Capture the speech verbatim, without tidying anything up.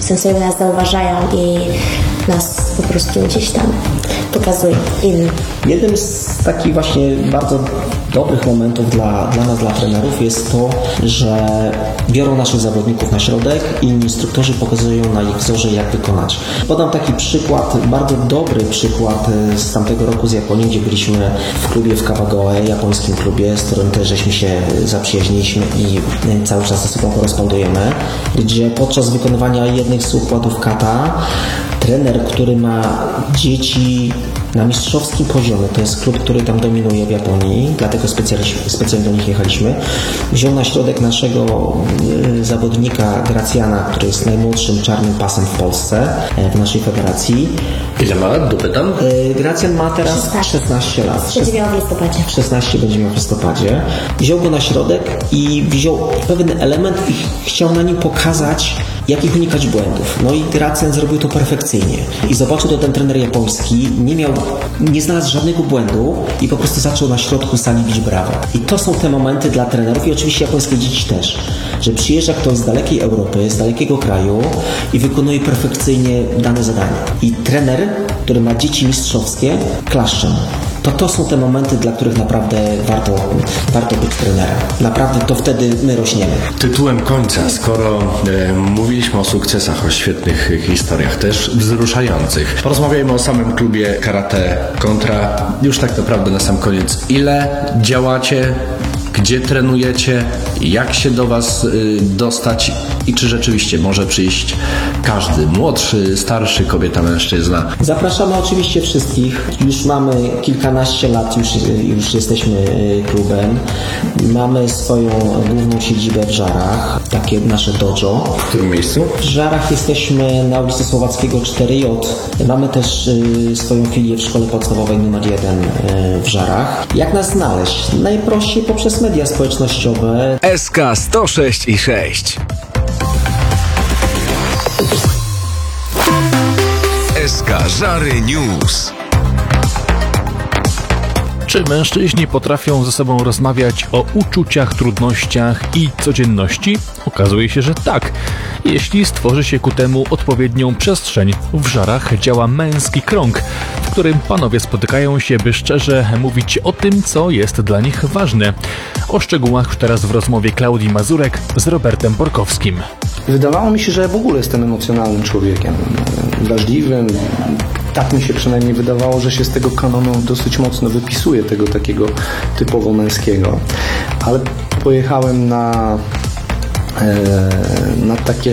sensorów nas zauważają i nas po prostu gdzieś tam pokazują innym. Jednym z takich właśnie bardzo dobrych momentów dla, dla nas, dla trenerów jest to, że biorą naszych zawodników na środek i instruktorzy pokazują na ich wzorze, jak wykonać. Podam taki przykład, bardzo dobry przykład z tamtego roku z Japonii, gdzie byliśmy w klubie w Kawagoe, japońskim klubie, z którym też żeśmy się zaprzyjaźniliśmy i cały czas ze sobą korespondujemy, gdzie podczas wykonywania jednych z układów kata trener, który ma dzieci na mistrzowskim poziomie, to jest klub, który tam dominuje w Japonii, dlatego specjalnie, specjalnie do nich jechaliśmy, wziął na środek naszego y, zawodnika Gracjana, który jest najmłodszym czarnym pasem w Polsce, y, w naszej federacji. Ile ma lat, dopytam? Y, Gracjan ma teraz szesnaście lat. Będzie miał w listopadzie. szesnaście będzie miał w listopadzie. Wziął go na środek i wziął pewien element i chciał na nim pokazać, jakich unikać błędów. No i Gracjan zrobił to perfekcyjnie. I zobaczył to ten trener japoński, nie miał, nie znalazł żadnego błędu i po prostu zaczął na środku sali bić brawo. I to są te momenty dla trenerów i oczywiście japońskie dzieci też, że przyjeżdża ktoś z dalekiej Europy, z dalekiego kraju i wykonuje perfekcyjnie dane zadanie. I trener, który ma dzieci mistrzowskie, klaszcze. To to są te momenty, dla których naprawdę warto, warto być trenerem. Naprawdę to wtedy my rośniemy. Tytułem końca, skoro e, mówiliśmy o sukcesach, o świetnych historiach, też wzruszających, porozmawiajmy o samym klubie Karate Kontra. Już tak naprawdę na sam koniec. Ile działacie? Gdzie trenujecie? Jak się do Was y, dostać? I czy rzeczywiście może przyjść każdy, młodszy, starszy, kobieta, mężczyzna? Zapraszamy oczywiście wszystkich. Już mamy kilkanaście lat, już, już jesteśmy klubem. Mamy swoją główną siedzibę w Żarach, takie nasze dojo. W którym miejscu? W Żarach jesteśmy na ulicy Słowackiego cztery J. Mamy też y, swoją filię w szkole podstawowej numer jeden y, w Żarach. Jak nas znaleźć? Najprościej poprzez media społecznościowe. S K sto sześć i sześć. S K Żary News. Czy mężczyźni potrafią ze sobą rozmawiać o uczuciach, trudnościach i codzienności? Okazuje się, że tak. Jeśli stworzy się ku temu odpowiednią przestrzeń, w Żarach działa męski krąg, w którym panowie spotykają się, by szczerze mówić o tym, co jest dla nich ważne. O szczegółach już teraz w rozmowie Klaudii Mazurek z Robertem Borkowskim. Wydawało mi się, że w ogóle jestem emocjonalnym człowiekiem, wrażliwym. Tak mi się przynajmniej wydawało, że się z tego kanonu dosyć mocno wypisuje, tego takiego typowo męskiego. Ale pojechałem na, e, na takie